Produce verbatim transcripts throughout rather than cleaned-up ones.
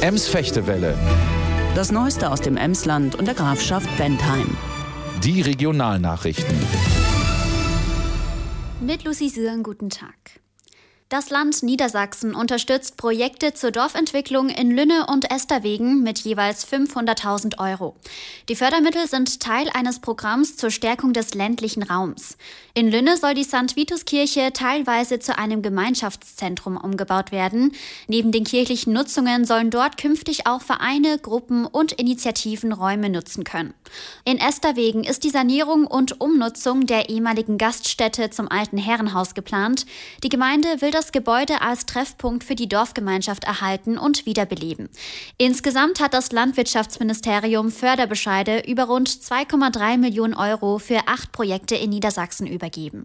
Ems-Fechtewelle. Das Neueste aus dem Emsland und der Grafschaft Bentheim. Die Regionalnachrichten. Mit Lucy Süren, guten Tag. Das Land Niedersachsen unterstützt Projekte zur Dorfentwicklung in Lünne und Esterwegen mit jeweils fünfhunderttausend Euro. Die Fördermittel sind Teil eines Programms zur Stärkung des ländlichen Raums. In Lünne soll die Sankt Vitus-Kirche teilweise zu einem Gemeinschaftszentrum umgebaut werden. Neben den kirchlichen Nutzungen sollen dort künftig auch Vereine, Gruppen und Initiativen Räume nutzen können. In Esterwegen ist die Sanierung und Umnutzung der ehemaligen Gaststätte zum alten Herrenhaus geplant. Die Gemeinde will das Gebäude als Treffpunkt für die Dorfgemeinschaft erhalten und wiederbeleben. Insgesamt hat das Landwirtschaftsministerium Förderbescheide über rund zwei Komma drei Millionen Euro für acht Projekte in Niedersachsen übergeben.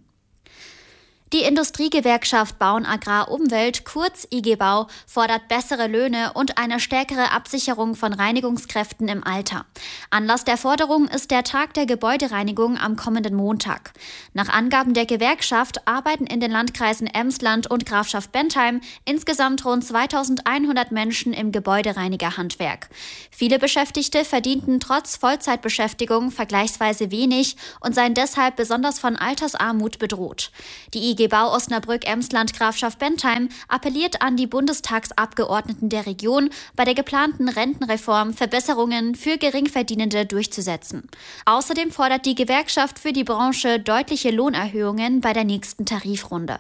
Die Industriegewerkschaft Bauen Agrar Umwelt, kurz I G Bau, fordert bessere Löhne und eine stärkere Absicherung von Reinigungskräften im Alter. Anlass der Forderung ist der Tag der Gebäudereinigung am kommenden Montag. Nach Angaben der Gewerkschaft arbeiten in den Landkreisen Emsland und Grafschaft Bentheim insgesamt rund zweitausendeinhundert Menschen im Gebäudereinigerhandwerk. Viele Beschäftigte verdienten trotz Vollzeitbeschäftigung vergleichsweise wenig und seien deshalb besonders von Altersarmut bedroht. Die I G Bau Osnabrück Emsland Grafschaft Bentheim appelliert an die Bundestagsabgeordneten der Region, bei der geplanten Rentenreform Verbesserungen für Geringverdienende durchzusetzen. Außerdem fordert die Gewerkschaft für die Branche deutliche Lohnerhöhungen bei der nächsten Tarifrunde.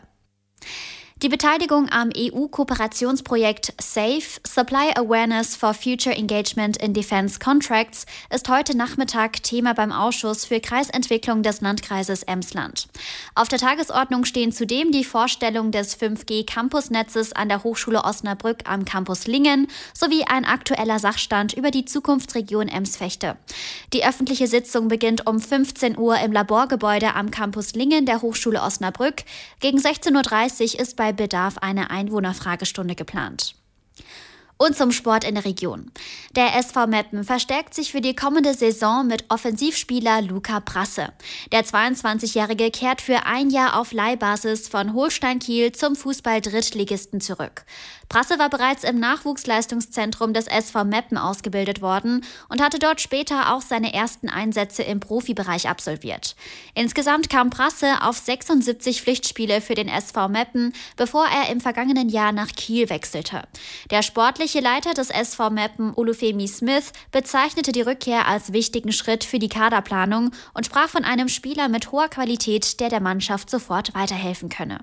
Die Beteiligung am E U-Kooperationsprojekt SAFE, Supply Awareness for Future Engagement in Defense Contracts, ist heute Nachmittag Thema beim Ausschuss für Kreisentwicklung des Landkreises Emsland. Auf der Tagesordnung stehen zudem die Vorstellung des fünf G Campusnetzes an der Hochschule Osnabrück am Campus Lingen sowie ein aktueller Sachstand über die Zukunftsregion Ems-Fechte. Die öffentliche Sitzung beginnt um fünfzehn Uhr im Laborgebäude am Campus Lingen der Hochschule Osnabrück. Gegen sechzehn Uhr dreißig ist bei Bei Bedarf eine Einwohnerfragestunde geplant. Und zum Sport in der Region. Der S V Meppen verstärkt sich für die kommende Saison mit Offensivspieler Luca Brasse. Der zweiundzwanzigjährige kehrt für ein Jahr auf Leihbasis von Holstein Kiel zum Fußball-Drittligisten zurück. Brasse war bereits im Nachwuchsleistungszentrum des S V Meppen ausgebildet worden und hatte dort später auch seine ersten Einsätze im Profibereich absolviert. Insgesamt kam Brasse auf sechsundsiebzig Pflichtspiele für den S V Meppen, bevor er im vergangenen Jahr nach Kiel wechselte. Der sportliche Leiter des S V Meppen, Olufemi Smith, bezeichnete die Rückkehr als wichtigen Schritt für die Kaderplanung und sprach von einem Spieler mit hoher Qualität, der der Mannschaft sofort weiterhelfen könne.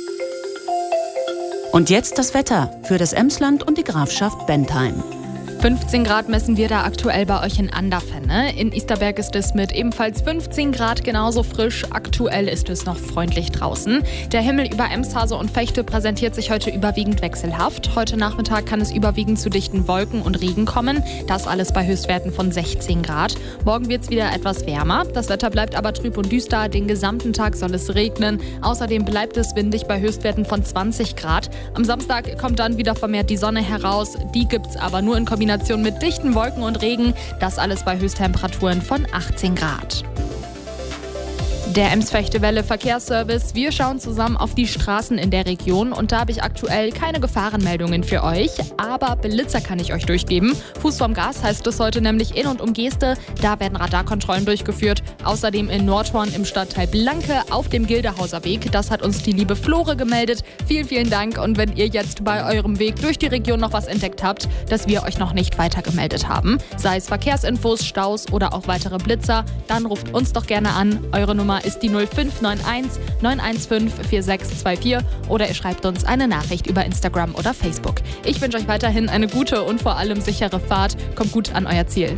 Und jetzt das Wetter für das Emsland und die Grafschaft Bentheim. fünfzehn Grad messen wir da aktuell bei euch in Anderfenne. In Isterberg ist es mit ebenfalls fünfzehn Grad genauso frisch. Aktuell ist es noch freundlich draußen. Der Himmel über Emshase und Fechte präsentiert sich heute überwiegend wechselhaft. Heute Nachmittag kann es überwiegend zu dichten Wolken und Regen kommen. Das alles bei Höchstwerten von sechzehn Grad. Morgen wird es wieder etwas wärmer. Das Wetter bleibt aber trüb und düster. Den gesamten Tag soll es regnen. Außerdem bleibt es windig bei Höchstwerten von zwanzig Grad. Am Samstag kommt dann wieder vermehrt die Sonne heraus. Die gibt es aber nur in Kombination mit dichten Wolken und Regen, das alles bei Höchsttemperaturen von achtzehn Grad. Der Ems-Fechtewelle Verkehrsservice. Wir schauen zusammen auf die Straßen in der Region und da habe ich aktuell keine Gefahrenmeldungen für euch, aber Blitzer kann ich euch durchgeben. Fuß vom Gas heißt es heute nämlich in und um Geeste. Da werden Radarkontrollen durchgeführt. Außerdem in Nordhorn im Stadtteil Blanke auf dem Gildehauser Weg. Das hat uns die liebe Flore gemeldet. Vielen, vielen Dank und wenn ihr jetzt bei eurem Weg durch die Region noch was entdeckt habt, das wir euch noch nicht weitergemeldet haben, sei es Verkehrsinfos, Staus oder auch weitere Blitzer, dann ruft uns doch gerne an. Eure Nummer ist die null fünf neun eins neun eins fünf vier sechs zwei vier oder ihr schreibt uns eine Nachricht über Instagram oder Facebook. Ich wünsche euch weiterhin eine gute und vor allem sichere Fahrt. Kommt gut an euer Ziel.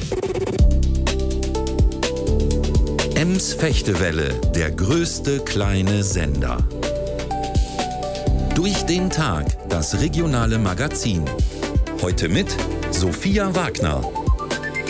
Ems-Fechtewelle, der größte kleine Sender. Durch den Tag, das regionale Magazin. Heute mit Sophia Wagner.